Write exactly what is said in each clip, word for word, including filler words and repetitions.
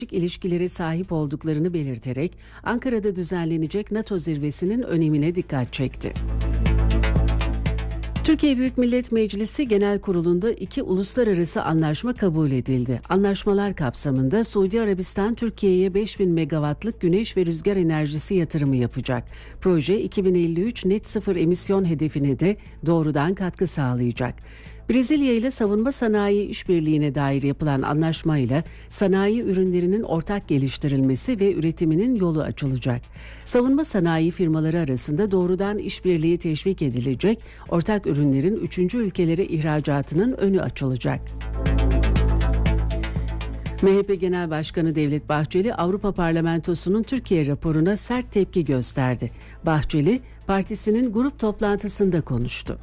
ilişkileri sahip olduklarını belirterek Ankara'da düzenlenecek NATO zirvesinin önemine dikkat çekti. Türkiye Büyük Millet Meclisi Genel Kurulu'nda iki uluslararası anlaşma kabul edildi. Anlaşmalar kapsamında Suudi Arabistan Türkiye'ye beş bin megawattlık güneş ve rüzgar enerjisi yatırımı yapacak. Proje iki bin elli üç net sıfır emisyon hedefine de doğrudan katkı sağlayacak. Brezilya ile savunma sanayi işbirliğine dair yapılan anlaşmayla sanayi ürünlerinin ortak geliştirilmesi ve üretiminin yolu açılacak. Savunma sanayi firmaları arasında doğrudan işbirliği teşvik edilecek, ortak ürünlerin üçüncü ülkelere ihracatının önü açılacak. M H P Genel Başkanı Devlet Bahçeli, Avrupa Parlamentosu'nun Türkiye raporuna sert tepki gösterdi. Bahçeli, partisinin grup toplantısında konuştu.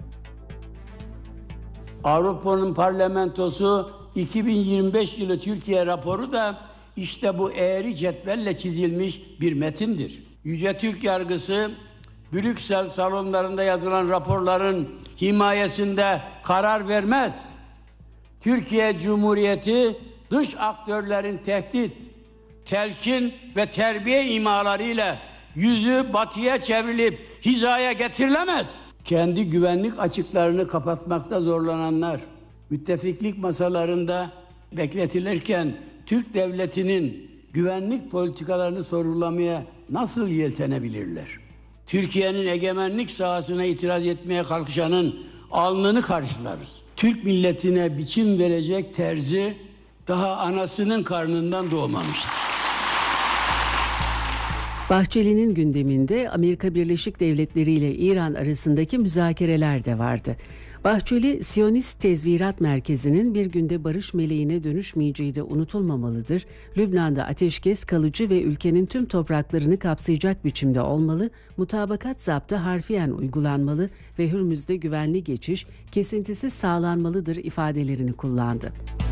Avrupa'nın parlamentosu iki bin yirmi beş yılı Türkiye raporu da işte bu eğri cetvelle çizilmiş bir metindir. Yüce Türk yargısı Brüksel salonlarında yazılan raporların himayesinde karar vermez. Türkiye Cumhuriyeti dış aktörlerin tehdit, telkin ve terbiye imalarıyla yüzü batıya çevrilip hizaya getirilemez. Kendi güvenlik açıklarını kapatmakta zorlananlar, müttefiklik masalarında bekletilirken Türk devletinin güvenlik politikalarını sorgulamaya nasıl yeltenebilirler? Türkiye'nin egemenlik sahasına itiraz etmeye kalkışanın alnını karşılarız. Türk milletine biçim verecek terzi daha anasının karnından doğmamıştır. Bahçeli'nin gündeminde Amerika Birleşik Devletleri ile İran arasındaki müzakereler de vardı. Bahçeli, Siyonist Tezvirat Merkezi'nin bir günde barış meleğine dönüşmeyeceği de unutulmamalıdır. Lübnan'da ateşkes kalıcı ve ülkenin tüm topraklarını kapsayacak biçimde olmalı, mutabakat zaptı harfiyen uygulanmalı ve Hürmüz'de güvenli geçiş kesintisiz sağlanmalıdır ifadelerini kullandı.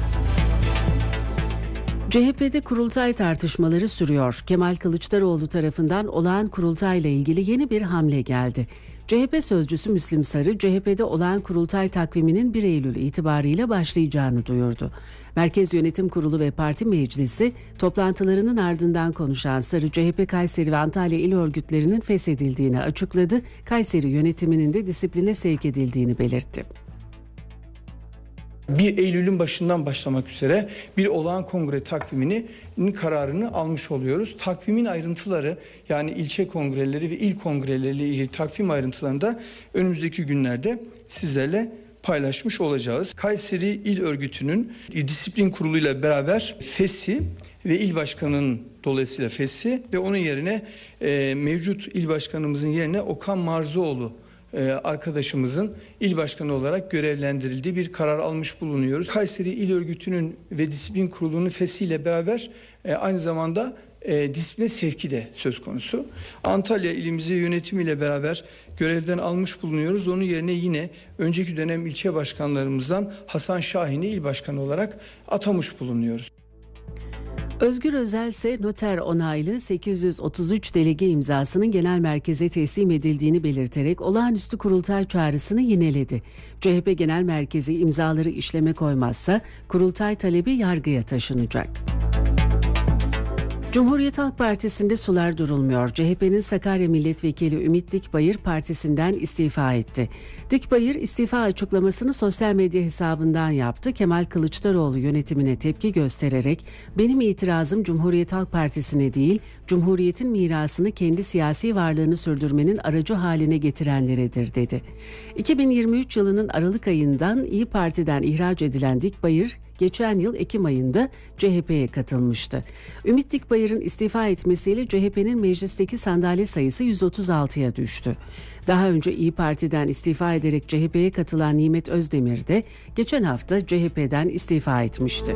C H P'de kurultay tartışmaları sürüyor. Kemal Kılıçdaroğlu tarafından olağan kurultayla ilgili yeni bir hamle geldi. C H P sözcüsü Müslim Sarı, C H P'de olağan kurultay takviminin bir Eylül itibarıyla başlayacağını duyurdu. Merkez Yönetim Kurulu ve Parti Meclisi toplantılarının ardından konuşan Sarı, C H P Kayseri ve Antalya il örgütlerinin feshedildiğini açıkladı. Kayseri yönetiminin de disipline sevk edildiğini belirtti. bir Eylül'ün başından başlamak üzere bir olağan kongre takviminin kararını almış oluyoruz. Takvimin ayrıntıları, yani ilçe kongreleri ve il kongreleriyle ilgili takvim ayrıntılarını da önümüzdeki günlerde sizlerle paylaşmış olacağız. Kayseri İl Örgütü'nün disiplin kuruluyla beraber feshi ve il başkanının dolayısıyla feshi ve onun yerine e, mevcut il başkanımızın yerine Okan Marzoğlu arkadaşımızın il başkanı olarak görevlendirildiği bir karar almış bulunuyoruz. Kayseri İl Örgütü'nün ve Disiplin Kurulu'nun feshiyle beraber aynı zamanda disipline sevki de söz konusu. Antalya ilimizi yönetimiyle beraber görevden almış bulunuyoruz. Onun yerine yine önceki dönem ilçe başkanlarımızdan Hasan Şahin'i il başkanı olarak atamış bulunuyoruz. Özgür Özel ise noter onaylı sekiz yüz otuz üç delege imzasının genel merkeze teslim edildiğini belirterek olağanüstü kurultay çağrısını yineledi. C H P Genel Merkezi imzaları işleme koymazsa kurultay talebi yargıya taşınacak. Cumhuriyet Halk Partisi'nde sular durulmuyor. C H P'nin Sakarya Milletvekili Ümit Dikbayır partisinden istifa etti. Dikbayır istifa açıklamasını sosyal medya hesabından yaptı. Kemal Kılıçdaroğlu yönetimine tepki göstererek benim itirazım Cumhuriyet Halk Partisi'ne değil, Cumhuriyet'in mirasını kendi siyasi varlığını sürdürmenin aracı haline getirenleredir dedi. iki bin yirmi üç yılının Aralık ayından İYİ Parti'den ihraç edilen Dikbayır, geçen yıl Ekim ayında C H P'ye katılmıştı. Ümit Dikbayır'ın istifa etmesiyle C H P'nin meclisteki sandalye sayısı yüz otuz altıya düştü. Daha önce İYİ Parti'den istifa ederek C H P'ye katılan Nimet Özdemir de geçen hafta C H P'den istifa etmişti.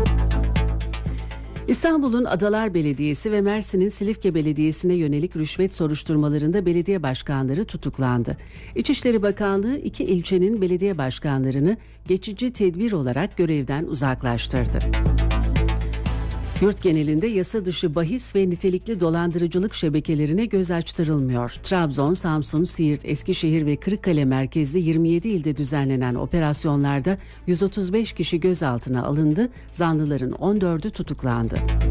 İstanbul'un Adalar Belediyesi ve Mersin'in Silifke Belediyesi'ne yönelik rüşvet soruşturmalarında belediye başkanları tutuklandı. İçişleri Bakanlığı iki ilçenin belediye başkanlarını geçici tedbir olarak görevden uzaklaştırdı. Yurt genelinde yasa dışı bahis ve nitelikli dolandırıcılık şebekelerine göz açtırılmıyor. Trabzon, Samsun, Siirt, Eskişehir ve Kırıkkale merkezli yirmi yedi ilde düzenlenen operasyonlarda yüz otuz beş kişi gözaltına alındı, zanlıların on dördü tutuklandı.